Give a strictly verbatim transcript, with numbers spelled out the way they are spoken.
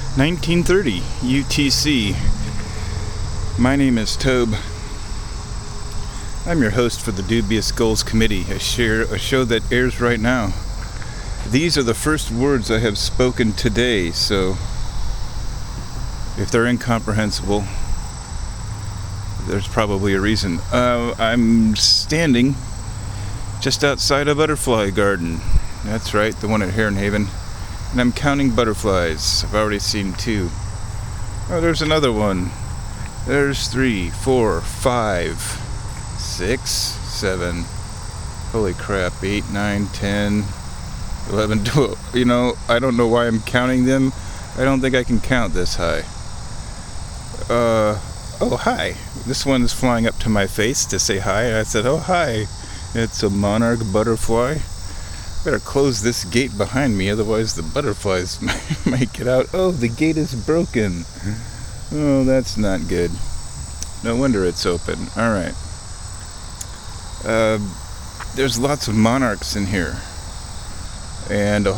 nineteen thirty U T C. My name is Tobe. I'm your host for the Dubious Goals Committee, a, share, a show that airs right now. These are the first words I have spoken today, so if they're incomprehensible, there's probably a reason. Uh, I'm standing just outside a butterfly garden. That's right, the one at Heron Haven. And I'm counting butterflies. I've already seen two. Oh, there's another one. There's three, four, five, six, seven. Holy crap, eight, nine, ten, eleven, twelve. You know, I don't know why I'm counting them. I don't think I can count this high. Uh, oh, hi. This one is flying up to my face to say hi. I said, oh, hi. It's a monarch butterfly. Better close this gate behind me, otherwise the butterflies might get out. Oh, the gate is broken. Oh, that's not good. No wonder it's open. All right. Uh, there's lots of monarchs in here. And a